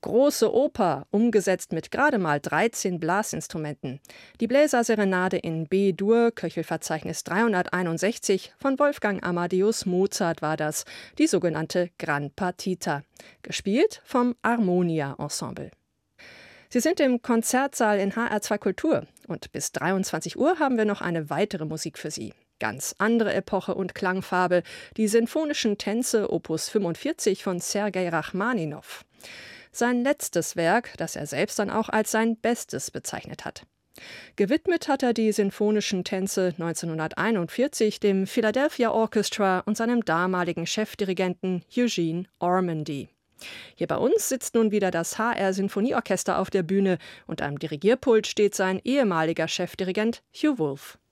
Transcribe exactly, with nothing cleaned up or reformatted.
Große Oper, umgesetzt mit gerade mal dreizehn Blasinstrumenten. Die Bläserserenade in B-Dur, Köchelverzeichnis dreihunderteinundsechzig, von Wolfgang Amadeus Mozart war das, die sogenannte Gran Partita. Gespielt vom Armonia Ensemble. Sie sind im Konzertsaal in H R zwei Kultur und bis dreiundzwanzig Uhr haben wir noch eine weitere Musik für Sie. Ganz andere Epoche und Klangfarbe, die sinfonischen Tänze Opus fünfundvierzig von Sergei Rachmaninow. Sein letztes Werk, das er selbst dann auch als sein Bestes bezeichnet hat. Gewidmet hat er die sinfonischen Tänze neunzehnhunderteinundvierzig dem Philadelphia Orchestra und seinem damaligen Chefdirigenten Eugene Ormandy. Hier bei uns sitzt nun wieder das H R-Sinfonieorchester auf der Bühne und am Dirigierpult steht sein ehemaliger Chefdirigent Hugh Wolf.